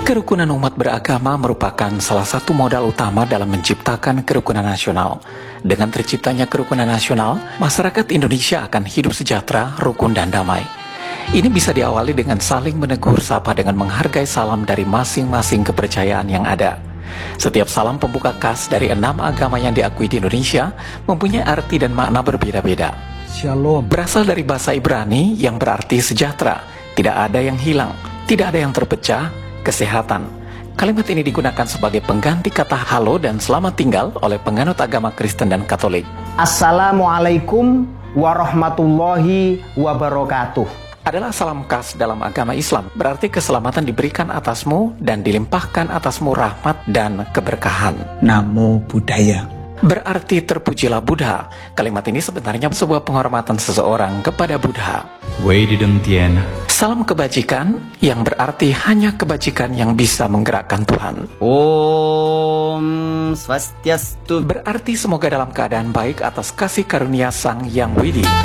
Kerukunan umat beragama merupakan salah satu modal utama dalam menciptakan kerukunan nasional. Dengan terciptanya kerukunan nasional, masyarakat Indonesia akan hidup sejahtera, rukun, dan damai. Ini bisa diawali dengan saling menegur sapa dengan menghargai salam dari masing-masing kepercayaan yang ada. Setiap salam pembuka khas dari 6 agama yang diakui di Indonesia mempunyai arti dan makna berbeda-beda. Shalom. Berasal dari bahasa Ibrani yang berarti sejahtera, tidak ada yang hilang, tidak ada yang terpecah, kesehatan. Kalimat ini digunakan sebagai pengganti kata halo dan selamat tinggal oleh penganut agama Kristen dan Katolik. Assalamualaikum warahmatullahi wabarakatuh. Adalah salam khas dalam agama Islam, berarti keselamatan diberikan atasmu dan dilimpahkan atasmu rahmat dan keberkahan. Namo Buddhaya. Berarti terpujilah Buddha. Kalimat ini sebenarnya sebuah penghormatan seseorang kepada Buddha. Salam kebajikan yang berarti hanya kebajikan yang bisa menggerakkan Tuhan. Om Swastiastu. Berarti semoga dalam keadaan baik atas kasih karunia Sang Yang Widi.